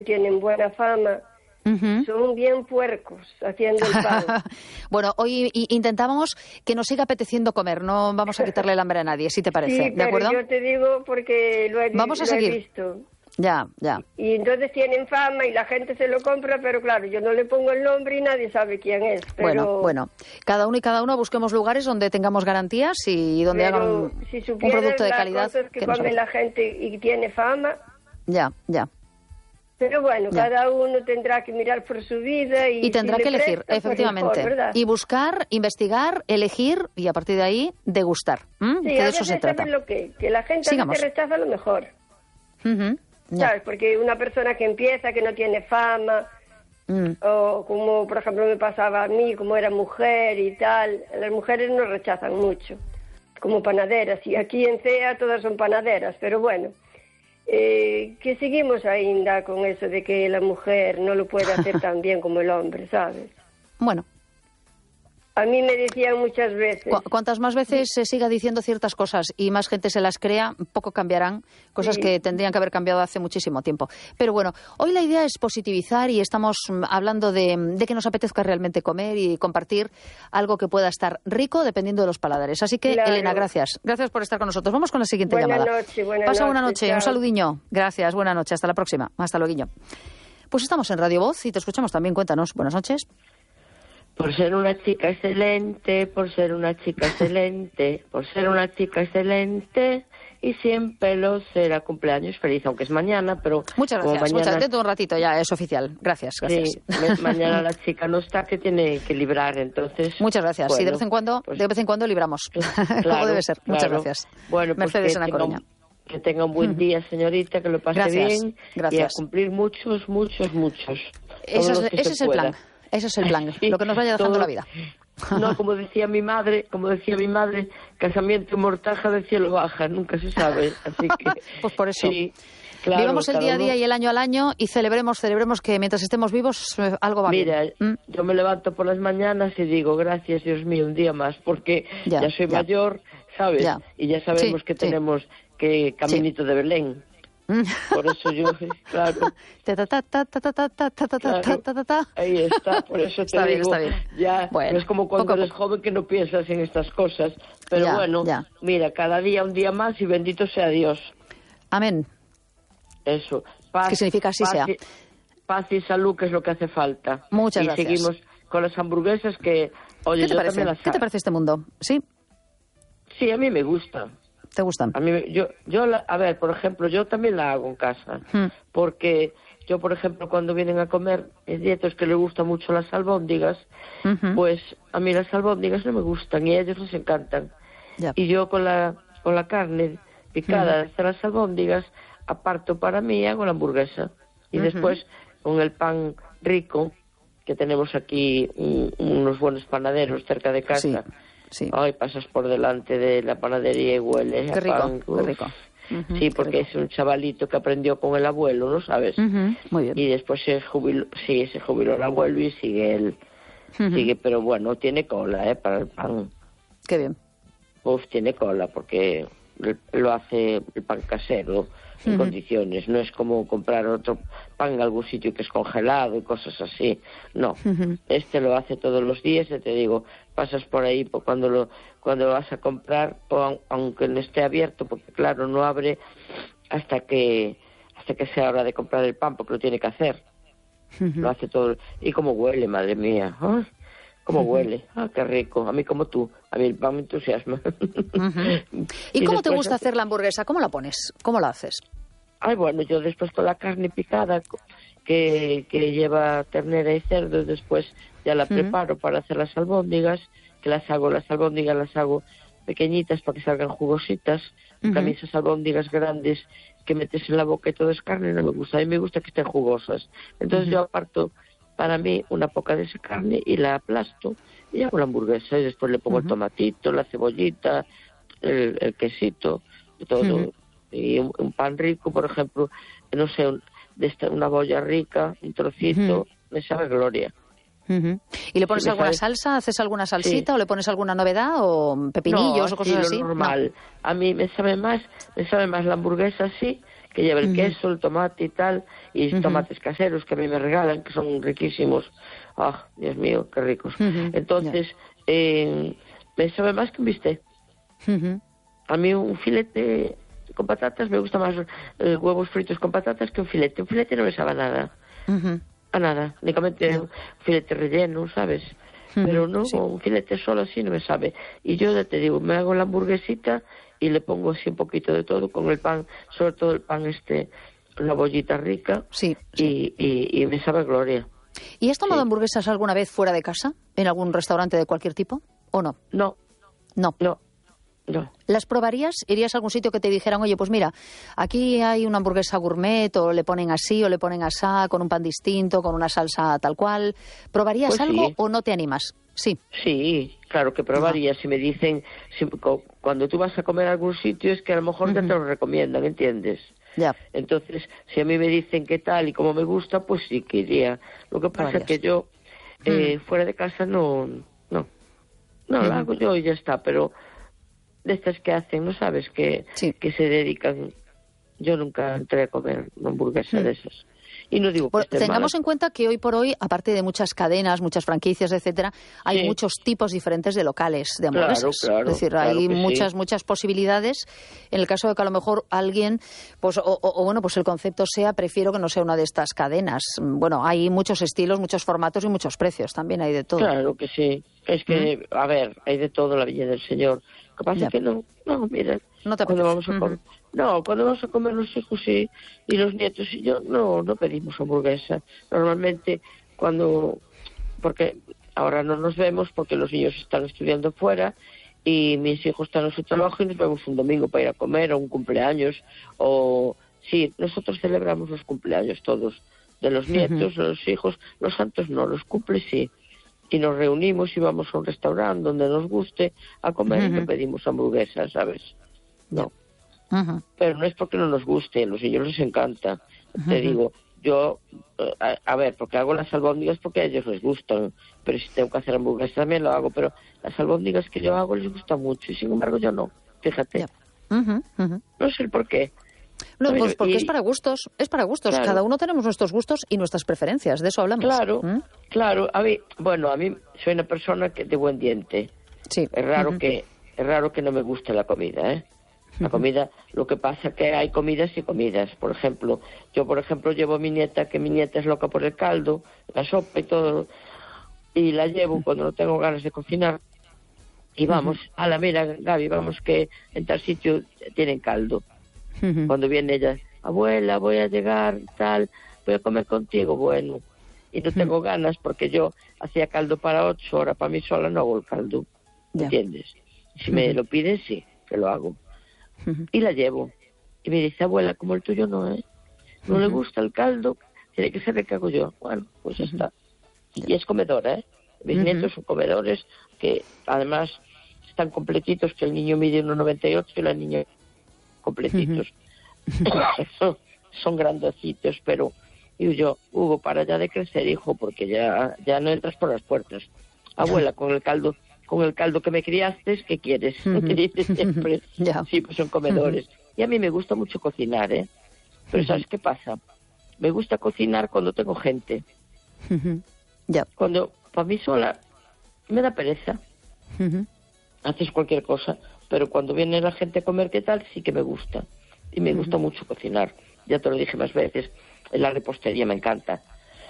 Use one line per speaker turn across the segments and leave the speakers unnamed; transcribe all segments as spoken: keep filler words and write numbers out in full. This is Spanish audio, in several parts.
tienen buena fama, uh-huh. son bien puercos haciendo el pan.
Bueno, hoy intentábamos que nos siga apeteciendo comer, no vamos a quitarle el hambre a nadie, si te parece,
sí,
¿de acuerdo?
Pero yo te digo porque lo he,
vamos a
lo
seguir.
he visto.
Ya, ya.
Y entonces tienen fama y la gente se lo compra, pero claro, yo no le pongo el nombre y nadie sabe quién es. Pero...
Bueno, bueno, cada uno y cada uno busquemos lugares donde tengamos garantías y donde
pero
hagan
si
un producto de calidad.
Las cosas que, que come la gente y tiene fama.
Ya, ya.
Pero bueno, ya. Cada uno tendrá que mirar por su vida y,
y tendrá
si
que elegir,
presta,
efectivamente.
Pues mejor,
y buscar, investigar, elegir y a partir de ahí degustar. ¿Mm?
Sí,
que de eso se trata.
Lo que, que la gente no te rechaza lo mejor.
Uh-huh.
¿Sabes? Porque una persona que empieza, que no tiene fama, mm. o como por ejemplo me pasaba a mí, como era mujer y tal, las mujeres nos rechazan mucho, como panaderas, y aquí en C E A todas son panaderas, pero bueno, eh, que seguimos ainda con eso de que la mujer no lo puede hacer tan bien como el hombre, ¿sabes?
Bueno.
A mí me decían muchas veces...
Cu- cuantas más veces se siga diciendo ciertas cosas y más gente se las crea, poco cambiarán, cosas sí. que tendrían que haber cambiado hace muchísimo tiempo. Pero bueno, hoy la idea es positivizar y estamos hablando de, de que nos apetezca realmente comer y compartir algo que pueda estar rico dependiendo de los paladares. Así que, claro. Elena, gracias. Gracias por estar con nosotros. Vamos con la siguiente
buena
llamada.
Noche, buena
Pasa
noche,
buena noche,
chao.
Un saludiño. Gracias, buena noche. Hasta la próxima. Hasta luego. Pues estamos en Radio Voz y te escuchamos también. Cuéntanos. Buenas noches.
Por ser una chica excelente, por ser una chica excelente, por ser una chica excelente y siempre lo será. Cumpleaños feliz, aunque es mañana, pero...
Muchas gracias,
mañana...
muchas gracias. Un ratito ya, es oficial. Gracias, gracias.
Sí, mañana la chica no está, que tiene que librar, entonces...
Muchas gracias.
Bueno,
sí, de vez en cuando,
pues,
de vez en cuando libramos.
Claro,
Como debe ser. Muchas
claro.
gracias.
Bueno, pues
Mercedes
que
en La Coruña.
Un, que tenga un buen día, señorita, que lo pase
gracias,
bien.
Gracias.
Y a cumplir muchos, muchos, muchos.
Eso es, ese es el plan. Ese es el plan, sí, lo que nos vaya dejando
todo,
la vida.
No, como decía mi madre, como decía mi madre, casamiento y mortaja del cielo baja, nunca se sabe, así que...
Pues por eso.
Sí, claro,
vivamos el día a día uno... y el año al año y celebremos, celebremos que mientras estemos vivos algo va
Mira,
bien. Mira,
¿Mm? yo me levanto por las mañanas y digo, gracias Dios mío, un día más, porque ya, ya soy ya. mayor, ¿sabes?
Ya.
Y ya sabemos
sí,
que
sí.
tenemos que caminito sí. de Belén. Por eso yo, claro. Claro, ahí está, por eso te
está
digo,
bien, está bien.
ya
bueno,
no es como cuando
poco,
eres
poco.
joven que no piensas en estas cosas, pero
ya,
bueno,
ya.
mira, cada día un día más y bendito sea Dios.
Amén.
Eso, paz,
¿qué significa así
paz,
sea?
Y, paz y salud, que es lo que hace falta.
Muchas
y
gracias.
Y seguimos con las hamburguesas que, oye,
¿Qué te
yo
parece?
también las...
¿Qué te parece este mundo? ¿Sí?
Sí, a mí me gusta.
¿Te gustan?
A mí, yo, yo la, a ver, por ejemplo, yo también la hago en casa, hmm. porque yo, por ejemplo, cuando vienen a comer nietos que les gustan mucho las albóndigas, uh-huh. pues a mí las albóndigas no me gustan y a ellos les encantan.
Yeah.
Y yo con la con la carne picada uh-huh. de las albóndigas aparto para mí y hago la hamburguesa. Y uh-huh. después con el pan rico, que tenemos aquí un, unos buenos panaderos cerca de casa.
Sí. Sí.
Ay, pasas por delante de la panadería y huele
qué rico,
pan.
Qué rico.
Uh-huh, sí, porque es un chavalito que aprendió con el abuelo, ¿no sabes?
Uh-huh, muy bien.
Y después se jubiló, sí, se jubiló el abuelo y sigue él. Uh-huh. Sigue, pero bueno, tiene cola, ¿eh? Para el pan.
Qué bien.
Uf, tiene cola porque lo hace el pan casero en uh-huh. condiciones. No es como comprar otro pan en algún sitio que es congelado y cosas así. No, uh-huh. este lo hace todos los días, ya te digo, pasas por ahí cuando lo cuando lo vas a comprar, o aunque no esté abierto, porque claro, no abre hasta que hasta que sea hora de comprar el pan, porque lo tiene que hacer. Uh-huh. Lo hace todo. Y cómo huele, madre mía. ¿Eh? Cómo uh-huh. huele. Ah, qué rico. A mí como tú. A mí el pan me entusiasma.
Uh-huh. ¿Y, ¿Y cómo te gusta hacer la hamburguesa? ¿Cómo la pones? ¿Cómo la haces?
Ay, bueno, yo después con la carne picada que, que lleva ternera y cerdo, después ya la uh-huh. preparo para hacer las albóndigas, que las hago, las albóndigas las hago pequeñitas para que salgan jugositas, uh-huh. a mí esas albóndigas grandes que metes en la boca y todo es carne no me gusta, a mí me gusta que estén jugosas. Entonces uh-huh. yo aparto para mí una poca de esa carne y la aplasto y hago la hamburguesa y después le pongo uh-huh. el tomatito, la cebollita, el, el quesito, todo. Uh-huh. Y un, un pan rico, por ejemplo, no sé, un, de esta, una bolla rica, un trocito, uh-huh. me sabe gloria.
Uh-huh. ¿Y le pones sí, alguna sabe... salsa? ¿Haces alguna salsita sí. o le pones alguna novedad o pepinillos
no,
o cosas
así?
así?
Lo normal. No. A mí me sabe más, me sabe más la hamburguesa así que lleva el
Ujú.
queso, el tomate y tal, y
Ujú.
tomates caseros que a mí me regalan, que son riquísimos. ¡Ah, Dios mío, qué ricos!
Ujú.
Entonces, eh, me sabe más que un bistec.
Ujú.
A mí un filete con patatas me gusta más eh, huevos fritos con patatas que un filete. Un filete no me sabe a nada,
Ujú.
a nada. Únicamente
No.
un filete relleno, ¿sabes?
Ujú,
Pero no,
sí.
un filete solo así no me sabe. Y yo ya te digo, me hago la hamburguesita y le pongo así un poquito de todo con el pan, sobre todo el pan este, la bollita rica,
Sí, sí.
y, y, y me sabe gloria.
¿Y has tomado
Sí.
hamburguesas alguna vez fuera de casa? ¿En algún restaurante de cualquier tipo? ¿O no?
No,
No.
no, no.
¿Las probarías? ¿Irías a algún sitio que te dijeran, oye, pues mira, aquí hay una hamburguesa gourmet, o le ponen así, o le ponen asá, con un pan distinto, con una salsa tal cual? ¿Probarías
Pues
algo
sí.
o no te animas? Sí.
Sí, claro que probaría. Si me dicen, si- cu- cuando tú vas a comer a algún sitio es que a lo mejor ya te lo recomiendan, ¿entiendes?
Ya.
Entonces, si a mí me dicen qué tal y cómo me gusta, pues sí que iría. Lo que pasa es
Probarías.
que yo eh, fuera de casa no, no, no, lo hago yo y ya está, pero de estas que hacen, ¿no sabes? Que,
Sí.
que se dedican. Yo nunca entré a comer una hamburguesa de esas. Y no digo que
Bueno,
estén
tengamos
malas.
en cuenta que hoy por hoy, aparte de muchas cadenas, muchas franquicias, etcétera, hay
Sí.
muchos tipos diferentes de locales de
Claro,
hamburguesas.
claro,
es decir,
claro
hay
que sí.
muchas, muchas posibilidades. En el caso de que a lo mejor alguien, pues, o, o- o, bueno, pues el concepto sea, prefiero que no sea una de estas cadenas. Bueno, hay muchos estilos, muchos formatos y muchos precios. También hay de todo.
Claro que sí. Es que, a ver, hay de todo la Villa del Señor. Lo que pasa
Ya.
es que no, no, mira,
No te
cuando
apetece.
vamos a comer, no, cuando vamos a comer los hijos y, y los nietos y yo, no, no pedimos hamburguesa. Normalmente cuando, porque ahora no nos vemos porque los niños están estudiando fuera y mis hijos están en su trabajo y nos vemos un domingo para ir a comer o un cumpleaños o, sí, nosotros celebramos los cumpleaños todos, de los nietos, de los hijos, los santos no, los cumples sí. Y nos reunimos y vamos a un restaurante donde nos guste a comer y no pedimos hamburguesas, ¿sabes? No.
Ujú.
Pero no es porque no nos guste, a los niños les encanta. Te digo, yo, eh, a, a ver, porque hago las albóndigas porque a ellos les gustan, pero si tengo que hacer hamburguesas también lo hago, pero las albóndigas que yo hago les gustan mucho y sin embargo yo no, fíjate.
Ya. Ujú, ujú.
No sé el por qué.
No,
Pero-
pues porque
y-
es para gustos, es para gustos.
Claro.
Cada uno tenemos nuestros gustos y nuestras preferencias, de eso hablamos.
Claro,
¿Mm?
claro. A mí, bueno, a mí soy una persona que de buen diente.
Sí.
Es raro
Ujú.
que es raro que no me guste la comida, ¿eh? La comida, lo que pasa que hay comidas y comidas. Por ejemplo, yo por ejemplo llevo a mi nieta, que mi nieta es loca por el caldo, la sopa y todo, y la llevo cuando no tengo ganas de cocinar. Y vamos, a la mira, Gaby, vamos que en tal sitio tienen caldo.
Ujú.
Cuando viene ella, abuela, voy a llegar, tal, voy a comer contigo, bueno. Y no tengo ganas porque yo hacía caldo para ocho, ahora para mí sola no hago el caldo,
Ya.
¿entiendes? Si me lo piden, sí, que lo hago.
Ujú.
Y la llevo. Y me dice, abuela, como el tuyo no, ¿eh? No le gusta el caldo, tiene que ser el que hago yo. Bueno, pues ya está. Y es comedora, ¿eh? Mis nietos son comedores que además están completitos, que el niño mide uno noventa y ocho y la niña completitos. son, son grandecitos, pero digo yo, Hugo, para ya de crecer, hijo, porque ya, ya no entras por las puertas. Abuela, con el caldo, con el caldo que me criaste, ¿qué quieres? Me dice siempre.
Ya.
Sí, pues son comedores. Y a mí me gusta mucho cocinar, ¿eh? Pero ¿sabes qué pasa? Me gusta cocinar cuando tengo gente.
Ujú. Ya.
Cuando, para mí sola, me da pereza.
Ujú.
Haces cualquier cosa, pero cuando viene la gente a comer, ¿qué tal? Sí que me gusta. Y me gusta mucho cocinar. Ya te lo dije más veces. La repostería me encanta.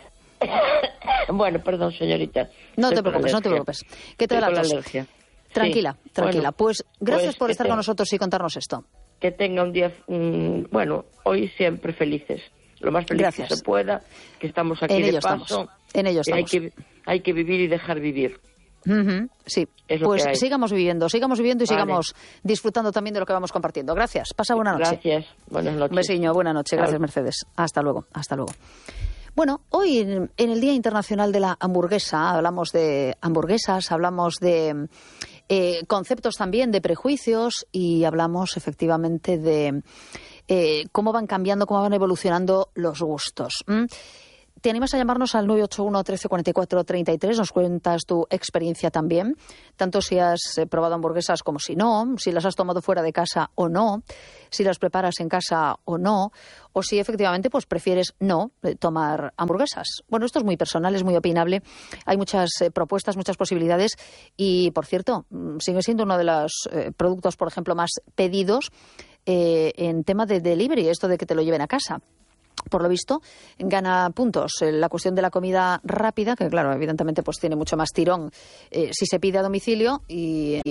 Bueno, perdón, señorita.
No
Estoy
te
con
preocupes, no te
alergia.
preocupes. ¿Qué te da
Estoy
la
con
tos?
alergia.
Tranquila,
Sí.
tranquila.
Bueno,
pues gracias
pues
por
que
estar con
tenga-
nosotros y contarnos esto.
Que tenga un día, mm, bueno, hoy siempre felices. Lo más feliz
Gracias.
que se pueda, que estamos aquí
En
de
ello
paso.
estamos. En ello
y hay
estamos.
que, hay que vivir y dejar vivir.
Ujú, sí,
Es lo
pues
que hay.
sigamos viviendo, sigamos viviendo y
Vale.
sigamos disfrutando también de lo que vamos compartiendo. Gracias, pasa buena noche.
Gracias, buenas noches.
Un besiño, buena noche,
Chao.
gracias Mercedes. Hasta luego, hasta luego. Bueno, hoy en, en el Día Internacional de la Hamburguesa hablamos de hamburguesas, hablamos de eh, conceptos también de prejuicios y hablamos efectivamente de eh, cómo van cambiando, cómo van evolucionando los gustos. ¿m? ¿te animas a llamarnos al nueve ocho uno, trece, cuarenta y cuatro, treinta y tres? Nos cuentas tu experiencia también, tanto si has eh, probado hamburguesas como si no, si las has tomado fuera de casa o no, si las preparas en casa o no, o si efectivamente pues prefieres no eh, tomar hamburguesas. Bueno, esto es muy personal, es muy opinable. Hay muchas eh, propuestas, muchas posibilidades y, por cierto, sigue siendo uno de los eh, productos, por ejemplo, más pedidos eh, en tema de delivery, esto de que te lo lleven a casa. Por lo visto, gana puntos la cuestión de la comida rápida, que claro, evidentemente pues tiene mucho más tirón eh, si se pide a domicilio y